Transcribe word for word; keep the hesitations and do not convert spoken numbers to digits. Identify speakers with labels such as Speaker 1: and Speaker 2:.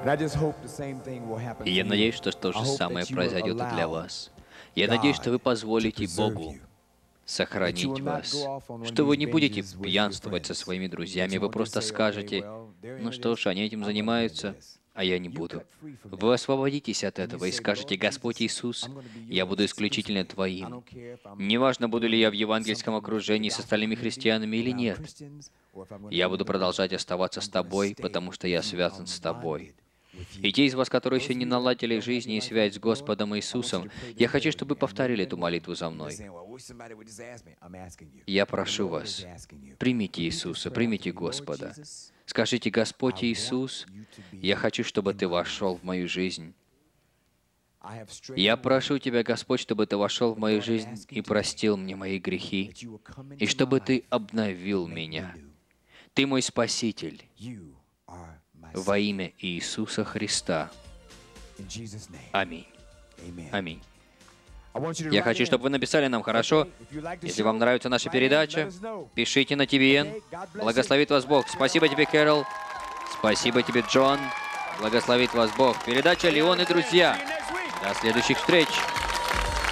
Speaker 1: И я надеюсь, что то же самое произойдет и для вас. Я надеюсь, что вы позволите Богу сохранить вас, что вы не будете пьянствовать со своими друзьями, вы просто скажете: ну что ж, они этим занимаются, а я не буду. Вы освободитесь от этого и скажете: Господь Иисус, я буду исключительно Твоим. Неважно, буду ли я в евангельском окружении с остальными христианами или нет. Я буду продолжать оставаться с Тобой, потому что я связан с Тобой. И те из вас, которые еще не наладили жизнь и связь с Господом Иисусом, я хочу, чтобы вы повторили эту молитву за мной. Я прошу вас, примите Иисуса, примите Господа. Скажите: Господь Иисус, я хочу, чтобы Ты вошел в мою жизнь. Я прошу Тебя, Господь, чтобы Ты вошел в мою жизнь и простил мне мои грехи, и чтобы Ты обновил меня. Ты мой Спаситель. Во имя Иисуса Христа. Аминь. Аминь. Я хочу, чтобы вы написали нам, хорошо? Если вам нравится наша передача, пишите на ти ви эн. Благословит вас Бог. Спасибо тебе, Кэрол. Спасибо тебе, Джон. Благословит вас Бог. Передача «Леон и друзья». До следующих встреч.